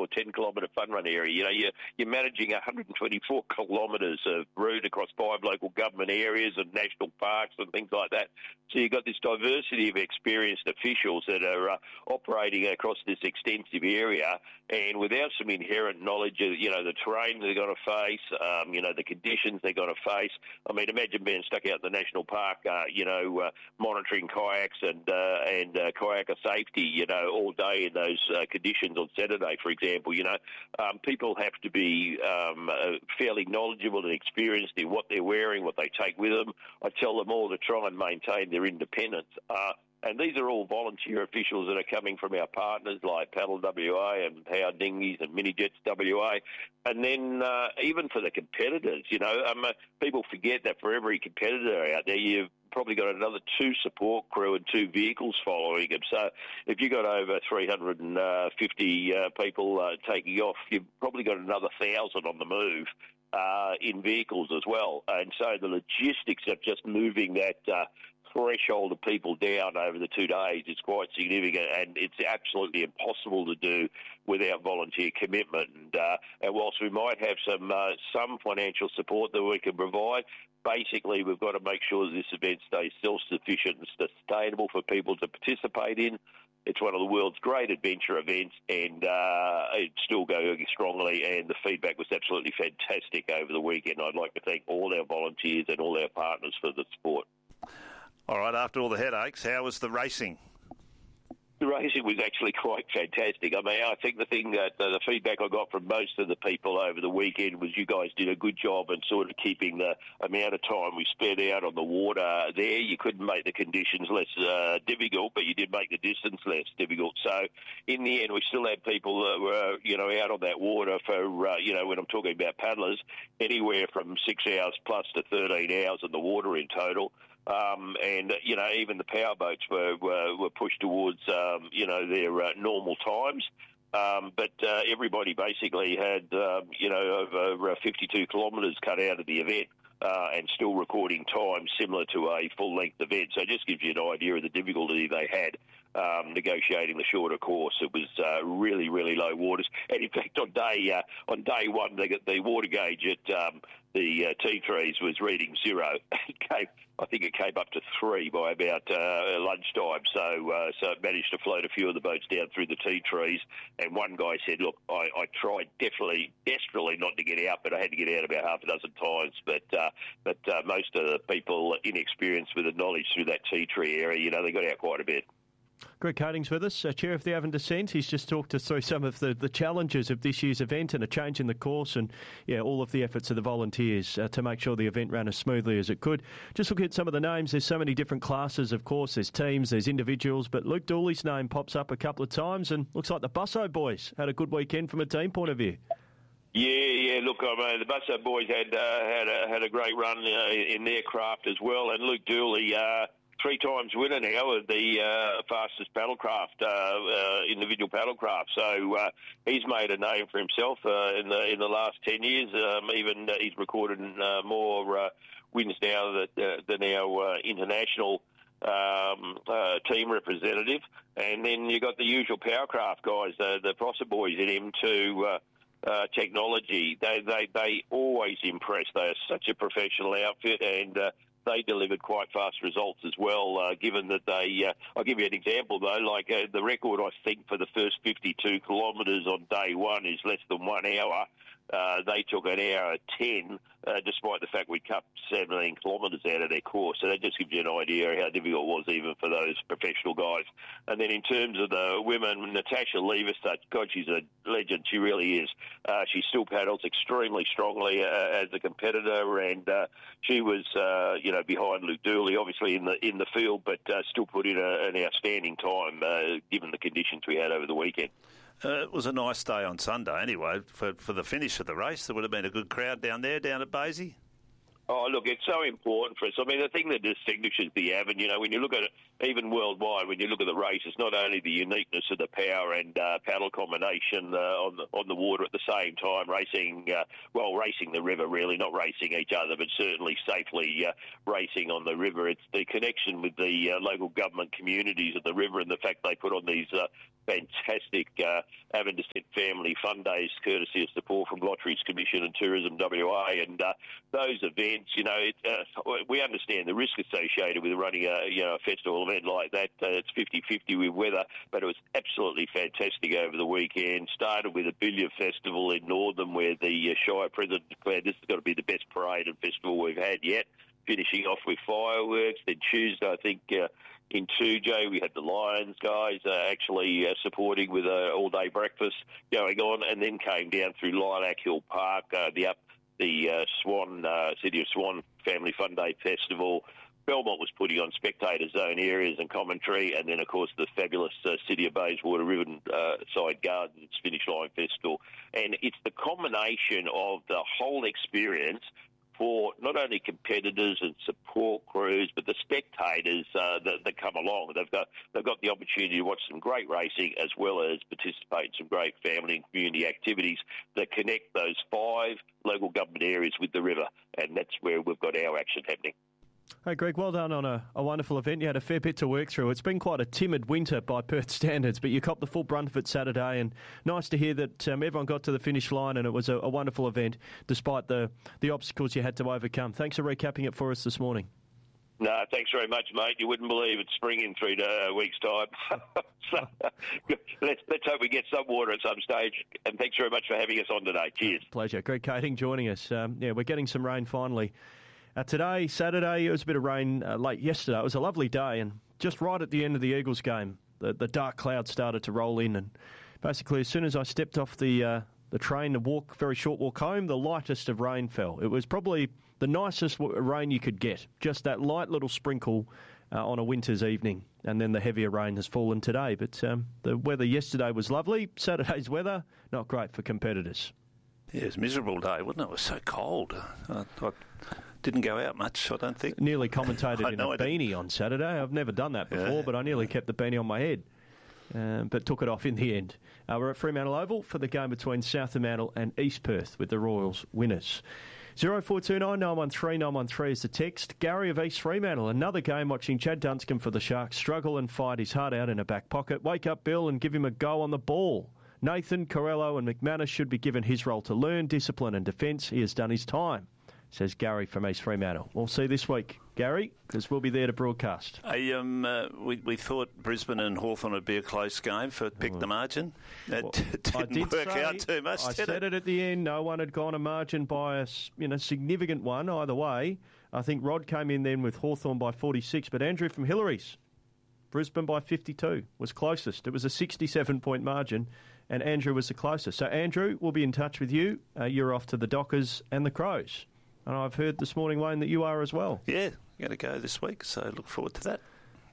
or 10-kilometre fun run area. You know, you're managing 124 kilometres of route across 5 local government areas and national parks and things like that. So you've got this diversity of experienced officials that are operating across this extensive area, and without some inherent knowledge of, you know, the terrain they're going to face, you know, the conditions they're going to face. I mean, imagine being stuck out in the national park, monitoring kayaks and kayaker safety, you know, all day in those conditions on Saturday, for example. You know, people have to be fairly knowledgeable and experienced in what they're wearing, what they take with them. I tell them all to try and maintain their independence. And these are all volunteer officials that are coming from our partners like Paddle WA and Power Dinghies and Mini Jets WA. And then even for the competitors, you know, people forget that for every competitor out there, you've probably got another 2 support crew and 2 vehicles following them. So if you've got over 350 people taking off, you've probably got another 1,000 on the move in vehicles as well. And so the logistics of just moving that threshold of people down over the 2 days is quite significant, and it's absolutely impossible to do without volunteer commitment. And whilst we might have some financial support that we can provide, basically we've got to make sure that this event stays self-sufficient and sustainable for people to participate in. It's one of the world's great adventure events, and it's still going strongly, and the feedback was absolutely fantastic over the weekend. I'd like to thank all our volunteers and all our partners for the support. All right, after all the headaches, how was the racing? The racing was actually quite fantastic. I mean, I think the thing that the feedback I got from most of the people over the weekend was you guys did a good job in sort of keeping the amount of time we spent out on the water there. You couldn't make the conditions less difficult, but you did make the distance less difficult. So in the end, we still had people that were, you know, out on that water for, when I'm talking about paddlers, anywhere from 6 hours plus to 13 hours in the water in total. Even the power boats were pushed towards, their normal times. But everybody basically had, over 52 kilometres cut out of the event and still recording time similar to a full-length event. So it just gives you an idea of the difficulty they had negotiating the shorter course. It was really, really low waters. And in fact, on day one, the water gauge at the T3s was reading 0. I think it came up to 3 by about lunchtime. So it managed to float a few of the boats down through the T3s. And one guy said, look, I tried desperately not to get out, but I had to get out about half a dozen times. But most of the people inexperienced with the knowledge through that T3 area, they got out quite a bit. Greg Coatings with us, Chair of the Avon Descent. He's just talked us through some of the challenges of this year's event and a change in the course and all of the efforts of the volunteers to make sure the event ran as smoothly as it could. Just looking at some of the names, there's so many different classes, of course. There's teams, there's individuals, but Luke Dooley's name pops up a couple of times and looks like the Busso boys had a good weekend from a team point of view. Yeah. Look, the Busso boys had a great run in their craft as well, and Luke Dooley, 3 times winner now of the fastest paddlecraft, individual paddlecraft. So he's made a name for himself in the last 10 years. He's recorded more wins now than our international team representative. And then you got the usual powercraft guys, the Prosser boys in M2 technology. They always impress. They are such a professional outfit, and they delivered quite fast results as well, given that I'll give you an example, though, like the record, I think, for the first 52 kilometres on day one is less than 1 hour. They took an hour 10, despite the fact we cut 17 kilometres out of their course. So that just gives you an idea how difficult it was even for those professional guys. And then in terms of the women, Natasha Levis, God, she's a legend. She really is. She still paddles extremely strongly as a competitor, and she was, behind Luke Dooley, obviously in the field, but still put in an outstanding time given the conditions we had over the weekend. It was a nice day on Sunday anyway for the finish of the race. There would have been a good crowd down at Basie. Oh, look, it's so important for us. I mean, the thing that distinguishes the Avon, when you look at it, even worldwide, when you look at the race, it's not only the uniqueness of the power and paddle combination on the water at the same time, racing the river, really, not racing each other, but certainly safely racing on the river. It's the connection with the local government communities of the river and the fact they put on these fantastic Avon Descent Family Fun Days, courtesy of support from Lotteries Commission and Tourism WA. And those events, we understand the risk associated with running a festival event like that. It's 50-50 with weather, but it was absolutely fantastic over the weekend. Started with a billiard festival in Northern, where the Shire President declared this has got to be the best parade and festival we've had yet, finishing off with fireworks. Then Tuesday, I think, in 2J, we had the Lions guys actually supporting with an all-day breakfast going on, and then came down through Lilac Hill Park, the Swan, City of Swan Family Fun Day Festival. Belmont was putting on spectator zone areas and commentary, and then, of course, the fabulous City of Bayswater Riverside Gardens Finish Line Festival. And it's the combination of the whole experience for not only competitors and support crews, but the spectators that come along. They've got the opportunity to watch some great racing, as well as participate in some great family and community activities that connect those 5 local government areas with the river, and that's where we've got our action happening. Hey, Greg, well done on a wonderful event. You had a fair bit to work through. It's been quite a timid winter by Perth standards, but you copped the full brunt of it Saturday, and nice to hear that everyone got to the finish line, and it was a wonderful event, despite the obstacles you had to overcome. Thanks for recapping it for us this morning. No, thanks very much, mate. You wouldn't believe it's spring in 3 weeks' time. So, let's hope we get some water at some stage, and thanks very much for having us on today. Cheers. Pleasure. Greg Kading joining us. We're getting some rain finally. Today, Saturday, it was a bit of rain late yesterday. It was a lovely day, and just right at the end of the Eagles game, the dark clouds started to roll in, and basically as soon as I stepped off the train to very short walk home, the lightest of rain fell. It was probably the nicest rain you could get, just that light little sprinkle on a winter's evening, and then the heavier rain has fallen today. But the weather yesterday was lovely. Saturday's weather, not great for competitors. Yeah, it was a miserable day, wasn't it? It was so cold. I didn't go out much, I don't think. Nearly commentated in a beanie on Saturday. I've never done that before, but I nearly kept the beanie on my head, but took it off in the end. We're at Fremantle Oval for the game between South Fremantle and East Perth, with the Royals winners. 0429 913 913 is the text. Gary of East Fremantle, another game watching Chad Dunscombe for the Sharks struggle and fight his heart out in a back pocket. Wake up, Bill, and give him a go on the ball. Nathan, Corello and McManus should be given his role to learn discipline and defence. He has done his time, says Gary from East Fremantle. We'll see this week, Gary, because we'll be there to broadcast. We thought Brisbane and Hawthorn would be a close game for pick the margin. That didn't work out too much, I said it at the end. No one had gone a margin by a significant one either way. I think Rod came in then with Hawthorn by 46, but Andrew from Hillary's, Brisbane by 52, was closest. It was a 67-point margin, and Andrew was the closest. So, Andrew, we'll be in touch with you. You're off to the Dockers and the Crows. And I've heard this morning, Wayne, that you are as well. Yeah, I'm going to go this week, so look forward to that.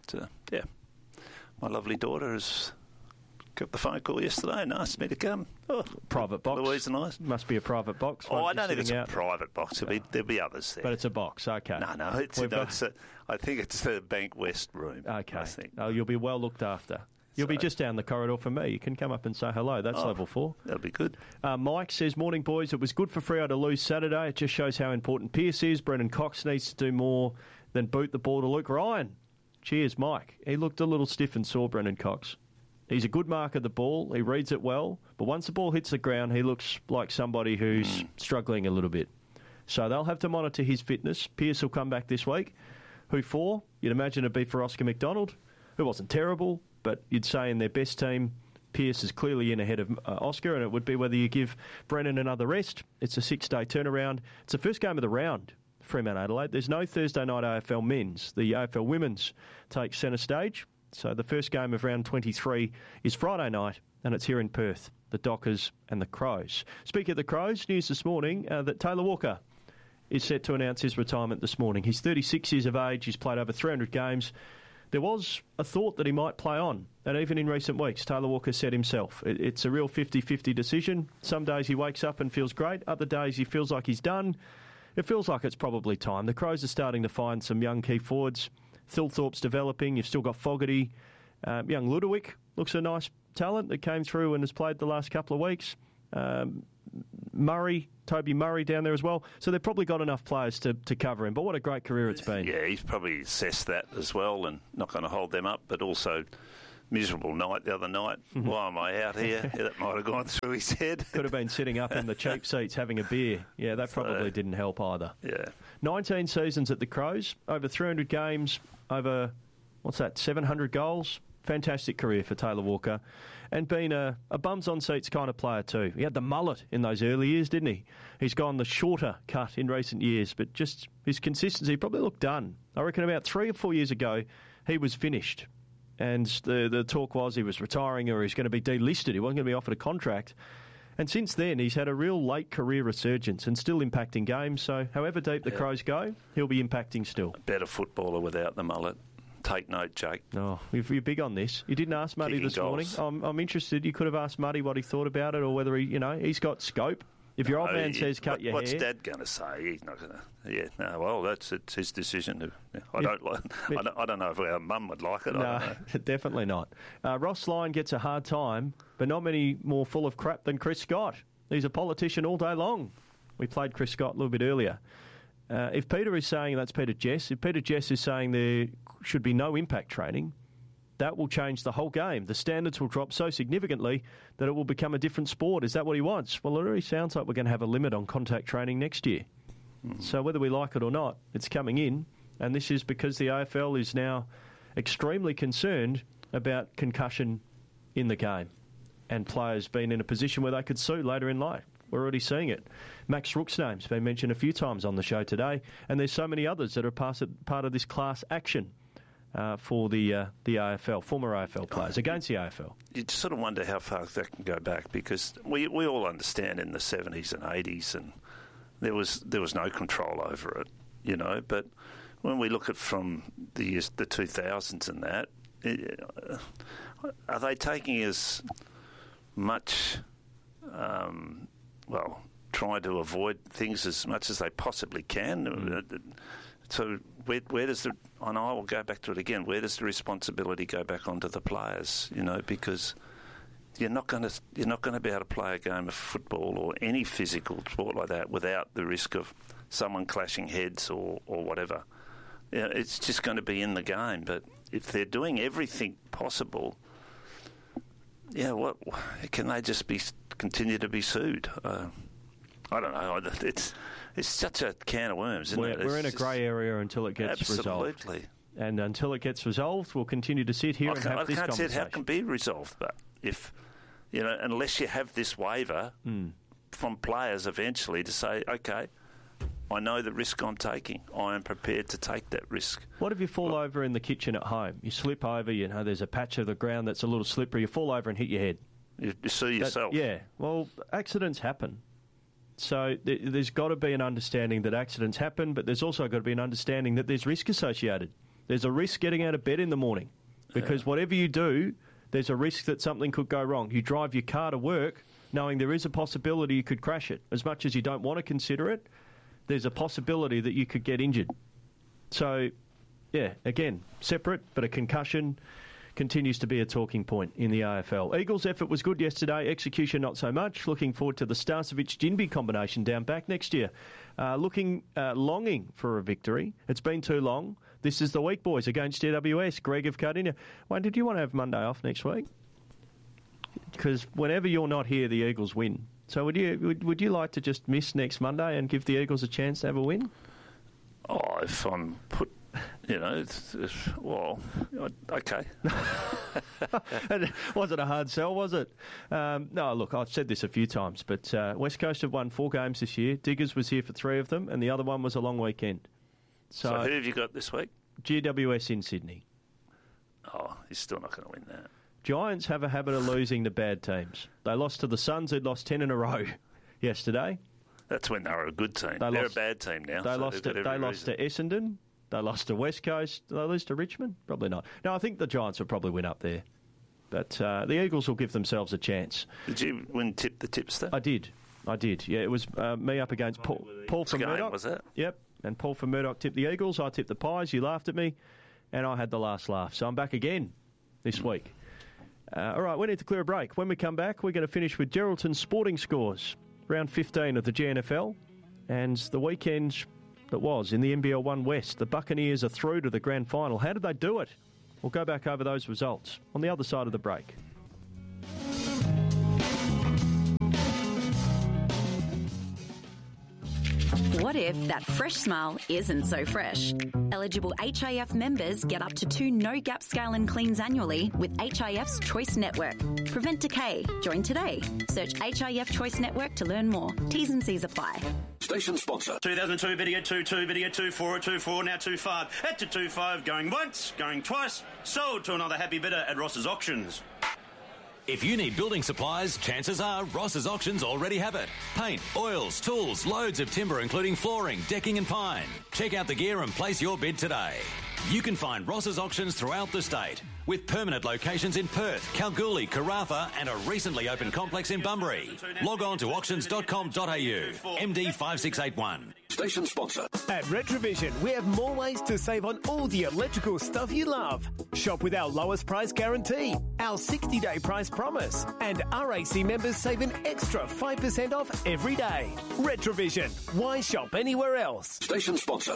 My lovely daughter has got the phone call yesterday and asked me to come. Private box. Louise and I. Must be a private box. I don't think it's a private box. There'll be others there. But it's a box, okay. No, I think it's the Bank West room. Okay. I think. Oh, you'll be well looked after. You'll be just down the corridor from me. You can come up and say hello. That's level 4. That'll be good. Mike says, morning, boys. It was good for Freo to lose Saturday. It just shows how important Pearce is. Brendan Cox needs to do more than boot the ball to Luke Ryan. Cheers, Mike. He looked a little stiff and sore, Brendan Cox. He's a good marker of the ball. He reads it well. But once the ball hits the ground, he looks like somebody who's struggling a little bit. So they'll have to monitor his fitness. Pearce will come back this week. Who for? You'd imagine it'd be for Oscar McDonald, who wasn't terrible. But you'd say in their best team, Pearce is clearly in ahead of Oscar, and it would be whether you give Brennan another rest. It's a 6-day turnaround. It's the first game of the round, Fremantle Adelaide. There's no Thursday night AFL men's. The AFL women's takes centre stage. So the first game of round 23 is Friday night, and it's here in Perth, the Dockers and the Crows. Speaking of the Crows, news this morning that Taylor Walker is set to announce his retirement this morning. He's 36 years of age. He's played over 300 games. There was a thought that he might play on, and even in recent weeks, Taylor Walker said himself, it's a real 50-50 decision. Some days he wakes up and feels great. Other days he feels like he's done. It feels like it's probably time. The Crows are starting to find some young key forwards. Thilthorpe's developing. You've still got Fogarty. Young Ludowick looks a nice talent that came through and has played the last couple of weeks. Toby Murray down there as well. So they've probably got enough players to cover him. But what a great career it's been. Yeah, he's probably assessed that as well and not going to hold them up, but also miserable night the other night. Why am I out here? Yeah, that might have gone through his head. Could have been sitting up in the cheap seats having a beer. Yeah, that probably didn't help either. Yeah. 19 seasons at the Crows, over 300 games, over, 700 goals. Fantastic career for Taylor Walker. And been a bums-on-seats kind of player too. He had the mullet in those early years, didn't he? He's gone the shorter cut in recent years, but just his consistency probably looked done. I reckon about 3 or 4 years ago, he was finished. And the talk was he was retiring or he's going to be delisted. He wasn't going to be offered a contract. And since then, he's had a real late career resurgence and still impacting games. So however deep the Crows go, he'll be impacting still. A better footballer without the mullet. Take note, Jake. Oh, you're big on this. You didn't ask Muddy this morning. I'm interested. You could have asked Muddy what he thought about it or whether he's got scope. If your old man says cut your hair... What's Dad going to say? He's not going to... Yeah, no, well, it's his decision. I don't know if our mum would like it. No, definitely not. Ross Lyon gets a hard time, but not many more full of crap than Chris Scott. He's a politician all day long. We played Chris Scott a little bit earlier. If Peter is saying, that's Peter Jess, if Peter Jess is saying there should be no impact training, that will change the whole game. The standards will drop so significantly that it will become a different sport. Is that what he wants? Well, it already sounds like we're going to have a limit on contact training next year. So whether we like it or not, it's coming in. And this is because the AFL is now extremely concerned about concussion in the game and players being in a position where they could sue later in life. We're already seeing it. Max Rook's name's been mentioned a few times on the show today, and there's so many others that are part of this class action for the AFL, former AFL players, against the AFL. You sort of wonder how far that can go back, because we all understand in the 70s and 80s and there was no control over it, but when we look at from the 2000s and that, are they taking as much... trying to avoid things as much as they possibly can. So where does I will go back to it again, where does the responsibility go back onto the players, because you're not going to be able to play a game of football or any physical sport like that without the risk of someone clashing heads or whatever. It's just going to be in the game. But if they're doing everything possible, what can they just continue to be sued? I don't know. It's such a can of worms, isn't it? We're in a grey area until it gets resolved. Absolutely. And until it gets resolved, we'll continue to sit here and have this conversation. I can't see how it can be resolved, but if, unless you have this waiver from players eventually to say, okay, I know the risk I'm taking. I am prepared to take that risk. What if you fall over in the kitchen at home? You slip over, there's a patch of the ground that's a little slippery. You fall over and hit your head. You see yourself. Well, accidents happen. So there's got to be an understanding that accidents happen, but there's also got to be an understanding that there's risk associated. There's a risk getting out of bed in the morning because whatever you do, there's a risk that something could go wrong. You drive your car to work knowing there is a possibility you could crash it. As much as you don't want to consider it, there's a possibility that you could get injured. So, again, separate, but a concussion continues to be a talking point in the AFL. Eagles' effort was good yesterday, execution not so much. Looking forward to the Starcevic-Ginbey combination down back next year. Longing for a victory. It's been too long. This is the week, boys, against GWS. Greg of Cardinia. Wayne, did you want to have Monday off next week? Because whenever you're not here, the Eagles win. So would you like to just miss next Monday and give the Eagles a chance to have a win? Oh, if I'm put... okay. Wasn't a hard sell, was it? No, look, I've said this a few times, but West Coast have won 4 games this year. Diggers was here for 3 of them, and the other one was a long weekend. So who have you got this week? GWS in Sydney. Oh, he's still not going to win that. Giants have a habit of losing to bad teams. They lost to the Suns, who'd lost 10 in a row yesterday. That's when they were a good team. They're a bad team now. They lost to Essendon. They lost to West Coast. Did they lose to Richmond? Probably not. No, I think the Giants will probably win up there. But the Eagles will give themselves a chance. Did you tip the tipster? I did. Yeah, it was me up against Paul from Murdoch. Was it? Yep. And Paul from Murdoch tipped the Eagles. I tipped the Pies. You laughed at me. And I had the last laugh. So I'm back again this week. All right, we need to clear a break. When we come back, we're going to finish with Geraldton's sporting scores. Round 15 of the GNFL. And the weekend that was in the NBL 1 West. The Buccaneers are through to the grand final. How did they do it? We'll go back over those results on the other side of the break. What if that fresh smile isn't so fresh? Eligible HIF members get up to 2 no-gap scale and cleans annually with HIF's Choice Network. Prevent decay. Join today. Search HIF Choice Network to learn more. T's and C's apply. Station sponsor. 2002 bidder at 22, bidder at 24, at 24, now 25. At to 25, going once, going twice. Sold to another happy bidder at Ross's Auctions. If you need building supplies, chances are Ross's Auctions already have it. Paint, oils, tools, loads of timber including flooring, decking and pine. Check out the gear and place your bid today. You can find Ross's Auctions throughout the state, with permanent locations in Perth, Kalgoorlie, Karratha and a recently opened complex in Bunbury. Log on to auctions.com.au. MD 5681. Station sponsor. At Retrovision, we have more ways to save on all the electrical stuff you love. Shop with our lowest price guarantee, our 60-day price promise, and RAC members save an extra 5% off every day. Retrovision. Why shop anywhere else? Station sponsor.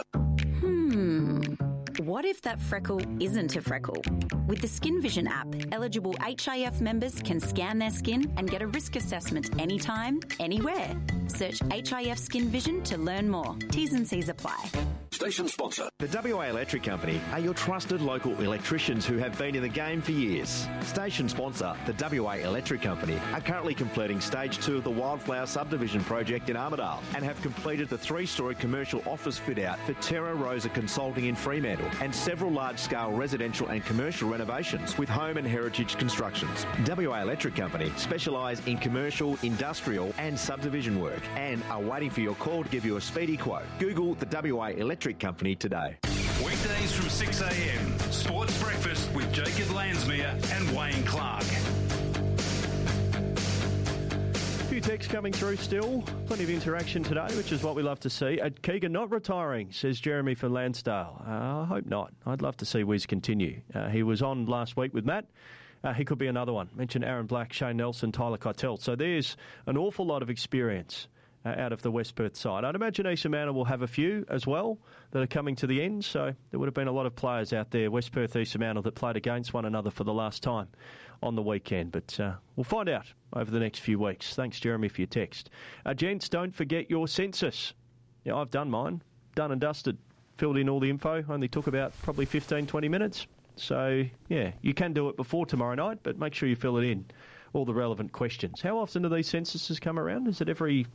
What if that freckle isn't a freckle? With the Skin Vision app, eligible HIF members can scan their skin and get a risk assessment anytime, anywhere. Search HIF Skin Vision to learn more. T's and C's apply. Station sponsor. The WA Electric Company are your trusted local electricians who have been in the game for years. Station sponsor, the WA Electric Company, are currently completing Stage 2 of the Wildflower Subdivision project in Armidale and have completed the 3-storey commercial office fit-out for Terra Rosa Consulting in Fremantle and several large-scale residential and commercial renovations with home and heritage constructions. WA Electric Company specialise in commercial, industrial and subdivision work and are waiting for your call to give you a speedy quote. Google the WA Electric Company today. Weekdays from 6 a.m. Sports Breakfast with Jacob Landsmere and Wayne Clark. A few texts coming through still. Plenty of interaction today, which is what we love to see. Keegan not retiring, says Jeremy from Lansdale. I hope not. I'd love to see Wiz continue. He was on last week with Matt. He could be another one. Mentioned Aaron Black, Shane Nelson, Tyler Keitel. So there's an awful lot of experience out of the West Perth side. I'd imagine East Manor will have a few as well that are coming to the end, so there would have been a lot of players out there, West Perth, East Manor, that played against one another for the last time on the weekend. But we'll find out over the next few weeks. Thanks, Jeremy, for your text. Gents, don't forget your census. Yeah, I've done mine, done and dusted, filled in all the info, only took about probably 15, 20 minutes. So, yeah, you can do it before tomorrow night, but make sure you fill it in, all the relevant questions. How often do these censuses come around? Is it every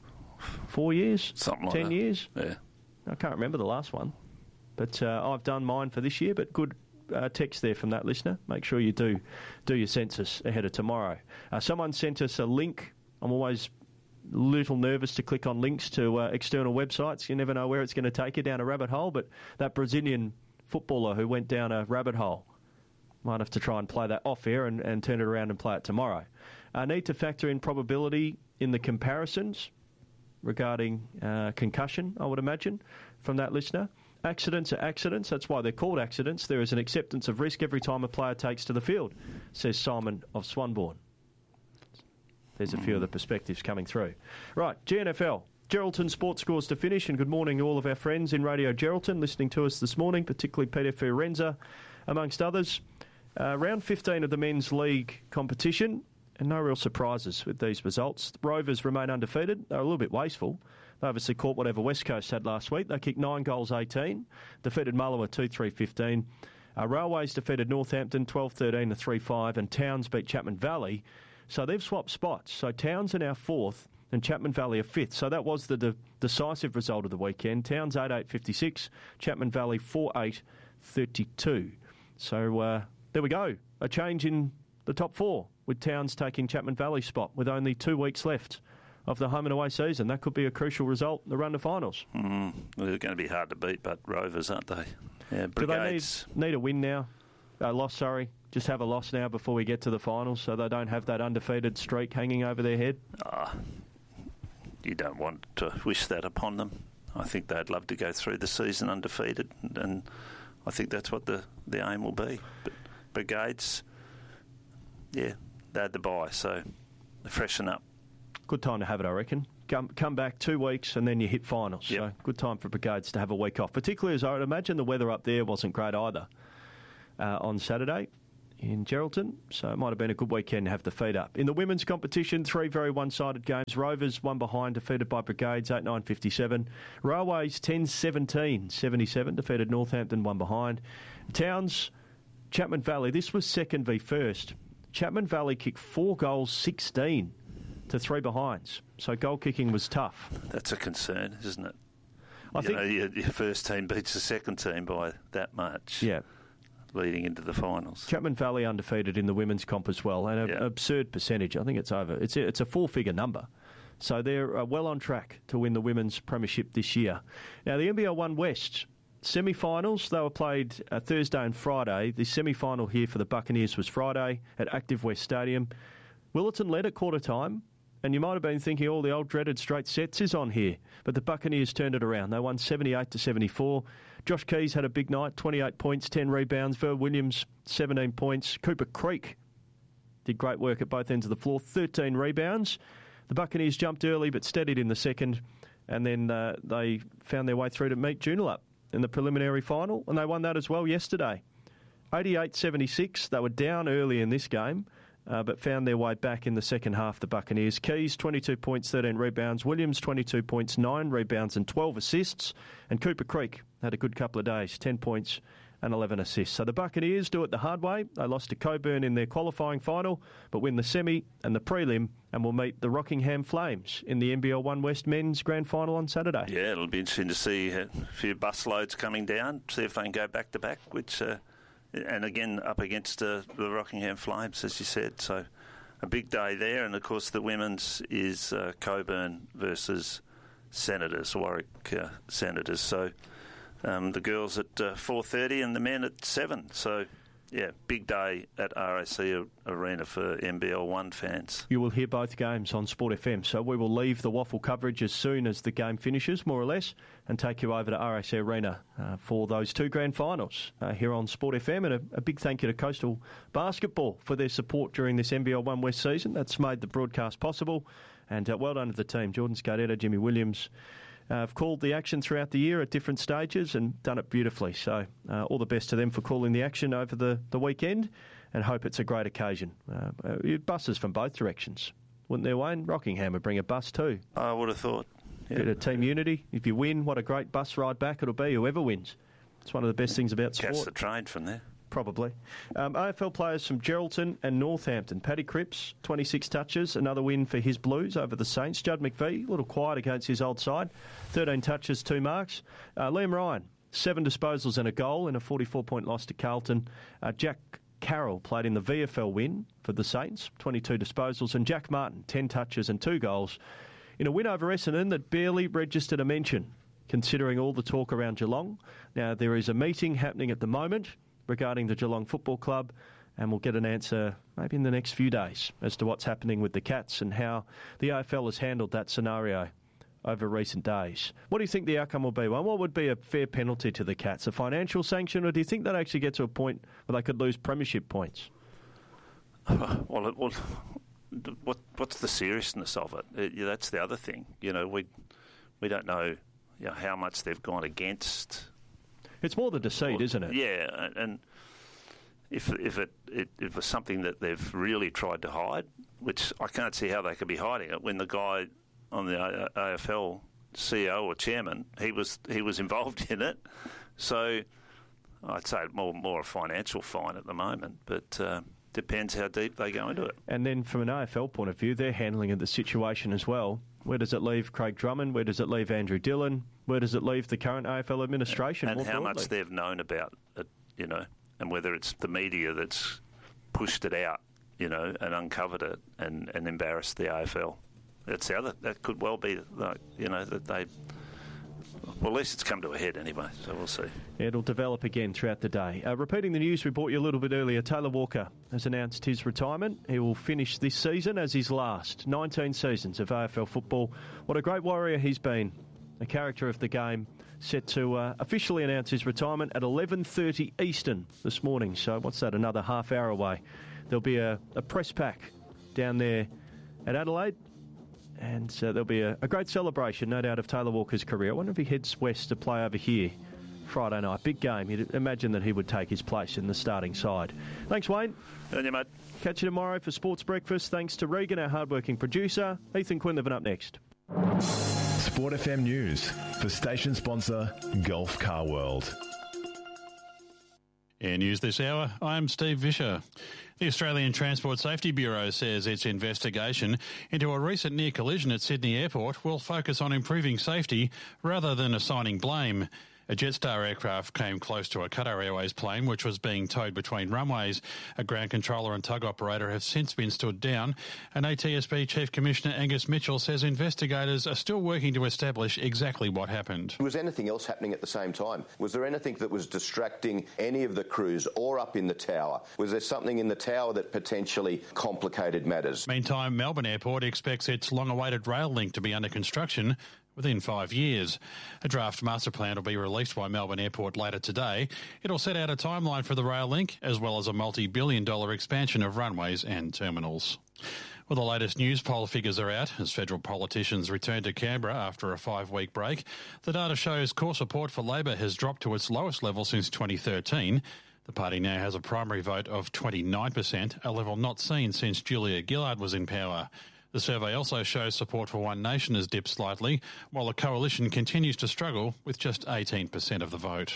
4 years? Something like 10 that. years? Yeah. I can't remember the last one. But I've done mine for this year, but good text there from that listener. Make sure you do your census ahead of tomorrow. Someone sent us a link. I'm always a little nervous to click on links to external websites. You never know where it's going to take you down a rabbit hole, but that Brazilian footballer who went down a rabbit hole, might have to try and play that off air and turn it around and play it tomorrow. I need to factor in probability in the comparisons regarding concussion, I would imagine, from that listener. Accidents are accidents. That's why they're called accidents. There is an acceptance of risk every time a player takes to the field, says Simon of Swanbourne. There's a few of the perspectives coming through. Right, GNFL. Geraldton Sports Scores to finish, and good morning to all of our friends in Radio Geraldton listening to us this morning, particularly Peter Fiorenza, amongst others. Round 15 of the men's league competition, and no real surprises with these results. The Rovers remain undefeated. They're a little bit wasteful. They obviously caught whatever West Coast had last week. They kicked 9 goals, 18. Defeated Mullawa 2-3-15. Railways defeated Northampton 12-13 to 3-5, and Towns beat Chapman Valley. So they've swapped spots. So Towns are now 4th, and Chapman Valley are 5th. So that was the decisive result of the weekend. Towns 8-8-56, Chapman Valley 4-8-32. So there we go. A change in the top 4, with Towns taking Chapman Valley's spot with only 2 weeks left of the home and away season. That could be a crucial result in the run to finals. Well, they're going to be hard to beat, but Rovers, aren't they? Yeah, Brigades. Do they need a win now? Loss, sorry. Just have a loss now before we get to the finals so they don't have that undefeated streak hanging over their head? You don't want to wish that upon them. I think they'd love to go through the season undefeated, and I think that's what the aim will be. But Brigades, yeah, they had the bye, so they freshen up. Good time to have it, I reckon. Come back 2 weeks and then you hit finals. Yep. So good time for Brigades to have a week off, particularly as I would imagine the weather up there wasn't great either. on Saturday in Geraldton, so it might have been a good weekend to have the feet up. In the women's competition, 3 very one-sided games. Rovers, 1 behind, defeated by Brigades, 8-9-57. Railways, 10-17-77, defeated Northampton, 1 behind. Towns, Chapman Valley, this was second v first. Chapman Valley kicked 4 goals, 16 to 3 behinds, so goal kicking was tough. That's a concern, isn't it? I think your first team beats the second team by that much. Yeah. Leading into the finals. Chapman Valley undefeated in the women's comp as well, and an absurd percentage. I think it's over. It's a 4-figure number. So they're well on track to win the women's premiership this year. Now, the NBL 1 West semi-finals, they were played Thursday and Friday. The semi-final here for the Buccaneers was Friday at Active West Stadium. Willetton led at quarter time, and you might have been thinking, the old dreaded straight sets is on here. But the Buccaneers turned it around. They won 78-74. Josh Keys had a big night, 28 points, 10 rebounds. Ver Williams, 17 points. Cooper Creek did great work at both ends of the floor, 13 rebounds. The Buccaneers jumped early but steadied in the second, and then they found their way through to meet Joondalup in the preliminary final, and they won that as well yesterday. 88-76, they were down early in this game, but found their way back in the second half, the Buccaneers. Keys, 22 points, 13 rebounds. Williams, 22 points, 9 rebounds and 12 assists. And Cooper Creek had a good couple of days, 10 points and 11 assists. So the Buccaneers do it the hard way. They lost to Coburn in their qualifying final, but win the semi and the prelim, and will meet the Rockingham Flames in the NBL 1 West men's grand final on Saturday. Yeah, it'll be interesting to see a few bus loads coming down, see if they can go back-to-back, which... and again, up against the Rockingham Flames, as you said. So a big day there. And, of course, the women's is Coburn versus Senators, Warwick Senators. So the girls at 4:30 and the men at 7. So, yeah, big day at RAC Arena for NBL 1 fans. You will hear both games on Sport FM. So we will leave the waffle coverage as soon as the game finishes, more or less, and take you over to RAC Arena for those 2 grand finals here on Sport FM. And a big thank you to Coastal Basketball for their support during this NBL 1 West season. That's made the broadcast possible. And well done to the team. Jordan Scardetta, Jimmy Williams have called the action throughout the year at different stages and done it beautifully. So all the best to them for calling the action over the weekend, and hope it's a great occasion. Buses from both directions, wouldn't there, Wayne? Rockingham would bring a bus too. I would have thought. Yeah. Bit of team unity. If you win, what a great bus ride back it'll be, whoever wins. It's one of the best things about sport. Catch the train from there. Probably. AFL players from Geraldton and Northampton. Paddy Cripps, 26 touches, another win for his Blues over the Saints. Judd McVie, a little quiet against his old side, 13 touches, 2 marks. Liam Ryan, 7 disposals and a goal in a 44-point loss to Carlton. Jack Carroll played in the VFL win for the Saints, 22 disposals. And Jack Martin, 10 touches and 2 goals in a win over Essendon that barely registered a mention, considering all the talk around Geelong. Now, there is a meeting happening at the moment regarding the Geelong Football Club, and we'll get an answer maybe in the next few days as to what's happening with the Cats and how the AFL has handled that scenario over recent days. What do you think the outcome will be? Well, what would be a fair penalty to the Cats? A financial sanction, or do you think they'd actually get to a point where they could lose premiership points? Well, what's the seriousness of it? That's the other thing. We don't know, how much they've gone against. It's more the deceit, isn't it? Yeah, and if it was something that they've really tried to hide, which I can't see how they could be hiding it when the guy on the AFL CEO or chairman, he was involved in it. So I'd say more a financial fine at the moment, but depends how deep they go into it. And then from an AFL point of view, they're handling the situation as well. Where does it leave Craig Drummond? Where does it leave Andrew Dillon? Where does it leave the current AFL administration? And how much they've known about it, and whether it's the media that's pushed it out, and uncovered it and embarrassed the AFL. That's the other. That could well be, that they. Well, at least it's come to a head anyway, so we'll see. It'll develop again throughout the day. Repeating the news we brought you a little bit earlier, Taylor Walker has announced his retirement. He will finish this season as his last. 19 seasons of AFL football. What a great warrior he's been. A character of the game, set to officially announce his retirement at 11:30 Eastern this morning. So what's that, another half hour away? There'll be a press pack down there at Adelaide. And there'll be a great celebration, no doubt, of Taylor Walker's career. I wonder if he heads west to play over here Friday night. Big game. You'd imagine that he would take his place in the starting side. Thanks, Wayne. Yeah, mate. Catch you tomorrow for Sports Breakfast. Thanks to Regan, our hardworking producer. Ethan Quinlivan up next. Sport FM News for station sponsor Gulf Car World. Air News this hour, I'm Steve Vischer. The Australian Transport Safety Bureau says its investigation into a recent near collision at Sydney Airport will focus on improving safety rather than assigning blame. A Jetstar aircraft came close to a Qatar Airways plane which was being towed between runways. A ground controller and tug operator have since been stood down, and ATSB Chief Commissioner Angus Mitchell says investigators are still working to establish exactly what happened. Was anything else happening at the same time? Was there anything that was distracting any of the crews or up in the tower? Was there something in the tower that potentially complicated matters? Meantime, Melbourne Airport expects its long-awaited rail link to be under construction within 5 years. A draft master plan will be released by Melbourne Airport later today. It'll set out a timeline for the rail link, as well as a multi-billion-dollar expansion of runways and terminals. Well, the latest news poll figures are out as federal politicians return to Canberra after a 5-week break. The data shows core support for Labor has dropped to its lowest level since 2013. The party now has a primary vote of 29%, a level not seen since Julia Gillard was in power. The survey also shows support for One Nation has dipped slightly, while the coalition continues to struggle with just 18% of the vote.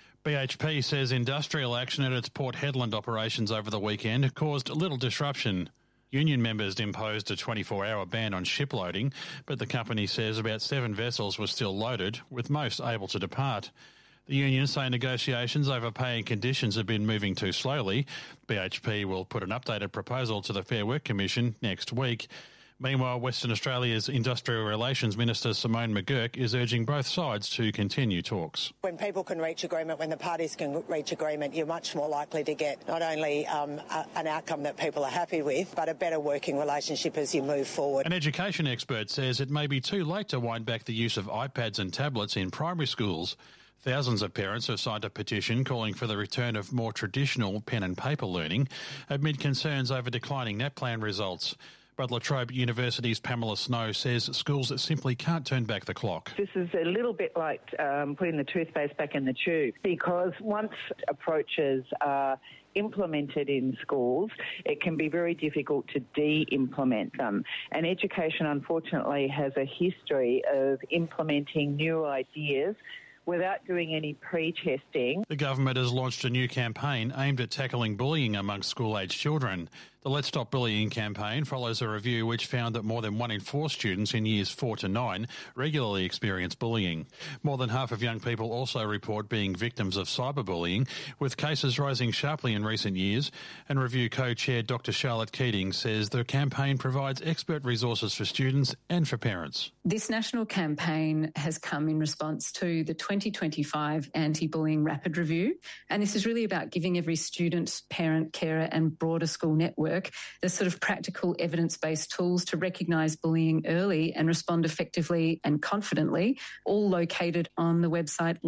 BHP says industrial action at its Port Hedland operations over the weekend caused little disruption. Union members imposed a 24-hour ban on ship loading, but the company says about 7 vessels were still loaded, with most able to depart. The unions say negotiations over pay and conditions have been moving too slowly. BHP will put an updated proposal to the Fair Work Commission next week. Meanwhile, Western Australia's Industrial Relations Minister Simone McGurk is urging both sides to continue talks. When people can reach agreement, when the parties can reach agreement, you're much more likely to get not only an outcome that people are happy with, but a better working relationship as you move forward. An education expert says it may be too late to wind back the use of iPads and tablets in primary schools. Thousands of parents have signed a petition calling for the return of more traditional pen and paper learning amid concerns over declining NAPLAN results. But La Trobe University's Pamela Snow says schools simply can't turn back the clock. This is a little bit like putting the toothpaste back in the tube, because once approaches are implemented in schools, it can be very difficult to de-implement them. And education, unfortunately, has a history of implementing new ideas without doing any pre-testing. The government has launched a new campaign aimed at tackling bullying amongst school-aged children. The Let's Stop Bullying campaign follows a review which found that more than 1 in 4 students in years 4 to 9 regularly experience bullying. More than half of young people also report being victims of cyberbullying, with cases rising sharply in recent years. And review co-chair Dr. Charlotte Keating says the campaign provides expert resources for students and for parents. This national campaign has come in response to the 2025 Anti-Bullying Rapid Review, and this is really about giving every student, parent, carer and broader school network the sort of practical evidence-based tools to recognise bullying early and respond effectively and confidently, all located on the website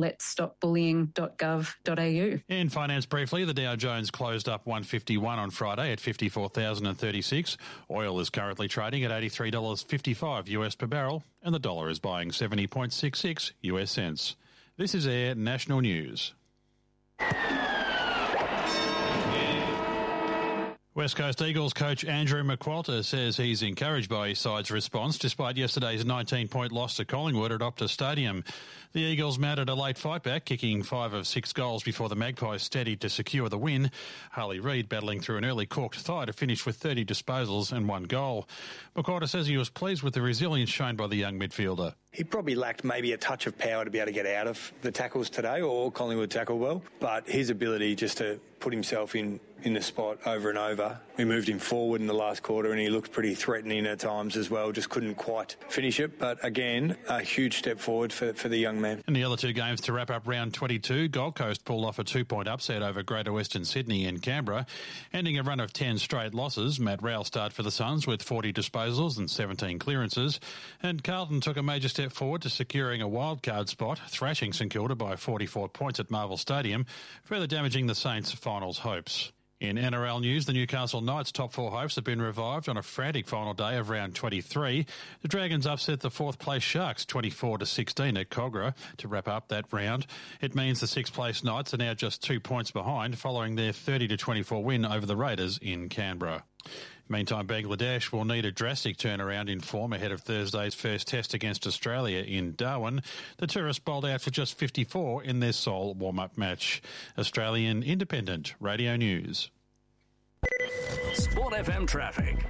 letsstopbullying.gov.au. In finance briefly, the Dow Jones closed up 151 on Friday at 54,036. Oil is currently trading at $83.55 US per barrel, and the dollar is buying 70.66 US cents. This is Air National News. West Coast Eagles coach Andrew McQualter says he's encouraged by his side's response despite yesterday's 19-point loss to Collingwood at Optus Stadium. The Eagles mounted a late fight back, kicking 5 of 6 goals before the Magpies steadied to secure the win. Harley Reid battling through an early corked thigh to finish with 30 disposals and 1 goal. McQualter says he was pleased with the resilience shown by the young midfielder. He probably lacked maybe a touch of power to be able to get out of the tackles today, or Collingwood tackled well, but his ability just to put himself in the spot over and over. We moved him forward in the last quarter and he looked pretty threatening at times as well, just couldn't quite finish it. But again, a huge step forward for the young man. In the other 2 games to wrap up round 22, Gold Coast pulled off a 2-point upset over Greater Western Sydney and Canberra, ending a run of 10 straight losses. Matt Rowell started for the Suns with 40 disposals and 17 clearances, and Carlton took a major step forward to securing a wildcard spot, thrashing St Kilda by 44 points at Marvel Stadium, further damaging the Saints' finals hopes. In NRL news, the Newcastle Knights' top four hopes have been revived on a frantic final day of round 23. The Dragons upset the fourth-place Sharks 24-16 at Cogra to wrap up that round. It means the sixth-place Knights are now just 2 points behind following their 30-24 win over the Raiders in Canberra. Meantime, Bangladesh will need a drastic turnaround in form ahead of Thursday's first test against Australia in Darwin. The tourists bowled out for just 54 in their sole warm-up match. Australian Independent Radio News. Sport FM traffic.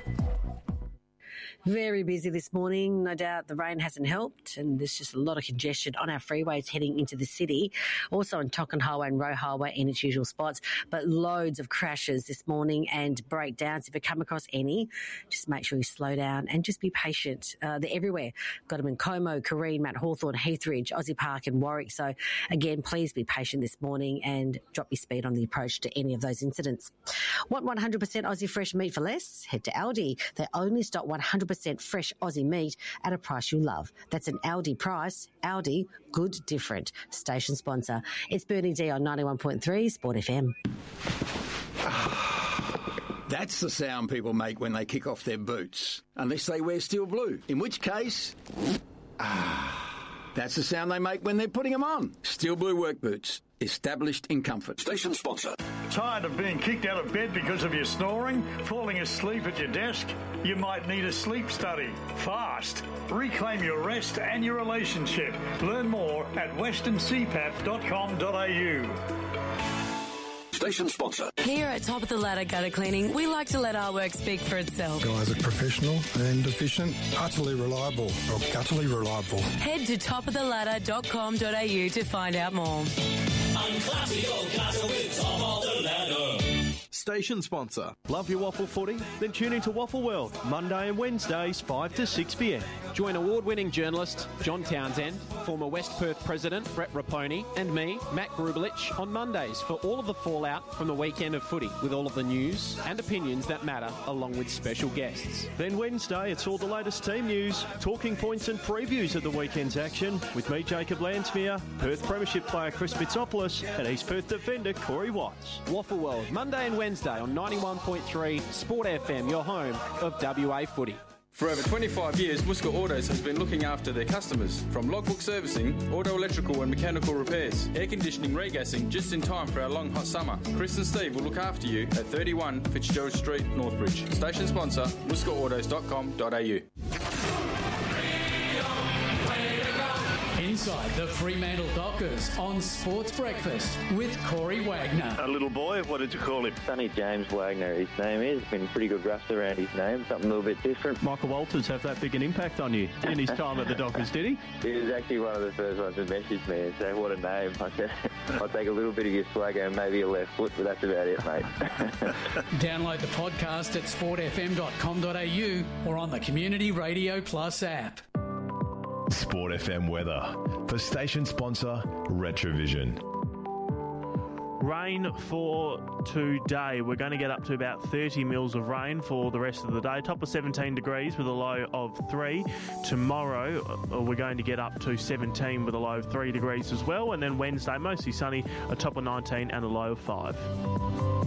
Very busy this morning. No doubt the rain hasn't helped, and there's just a lot of congestion on our freeways heading into the city. Also on Tocken Highway and Roe Highway in its usual spots, but loads of crashes this morning and breakdowns. If you come across any, just make sure you slow down and just be patient. They're everywhere. Got them in Como, Careen, Mount Hawthorn, Heathridge, Aussie Park and Warwick. So again, please be patient this morning and drop your speed on the approach to any of those incidents. Want 100% Aussie fresh meat for less? Head to Aldi. They only stock 100% fresh Aussie meat at a price you love. That's an Aldi price. Aldi, good different. Station sponsor. It's Bernie D on 91.3 Sport FM. That's the sound people make when they kick off their boots. Unless they wear steel blue. In which case... that's the sound they make when they're putting them on. Steel blue work boots. Established in comfort. Station sponsor. Tired of being kicked out of bed because of your snoring? Falling asleep at your desk? You might need a sleep study. Fast. Reclaim your rest and your relationship. Learn more at westerncpap.com.au. Station sponsor. Here at Top of the Ladder Gutter Cleaning, we like to let our work speak for itself. Guys are professional and efficient, utterly reliable, or gutterly reliable. Head to topoftheladder.com.au to find out more. Unclassy old gutter with Top of the Ladder. Station sponsor. Love your waffle footy? Then tune into Waffle World, Monday and Wednesdays, 5 to 6 p.m. Join award-winning journalist John Townsend, former West Perth President Brett Raponi, and me, Matt Grubelich, on Mondays for all of the fallout from the weekend of footy, with all of the news and opinions that matter, along with special guests. Then Wednesday, it's all the latest team news, talking points and previews of the weekend's action, with me, Jacob Landsmere, Perth Premiership player Chris Mitsopoulos, and East Perth defender Corey Watts. Waffle World, Monday and Wednesday on 91.3 Sport FM, your home of WA footy. For over 25 years, Muska Autos has been looking after their customers. From logbook servicing, auto electrical and mechanical repairs, air conditioning, regassing, just in time for our long hot summer. Chris and Steve will look after you at 31 Fitzgerald Street, Northbridge. Station sponsor, muskaautos.com.au. Inside the Fremantle Dockers on Sports Breakfast with Corey Wagner. A little boy, what did you call him? Sonny James Wagner, his name is. Been pretty good rust around his name, something a little bit different. Michael Walters have that big an impact on you in his time at the Dockers, did he? He was actually one of the first ones to message me and say, what a name. I said, I'll take a little bit of your swagger and maybe your left foot, but that's about it, mate. Download the podcast at sportfm.com.au or on the Community Radio Plus app. Sport FM weather for station sponsor Retrovision. Rain for today. We're going to get up to about 30 mils of rain for the rest of the day. Top of 17 degrees with a low of 3. Tomorrow, we're going to get up to 17 with a low of 3 degrees as well. And then Wednesday, mostly sunny, a top of 19 and a low of 5.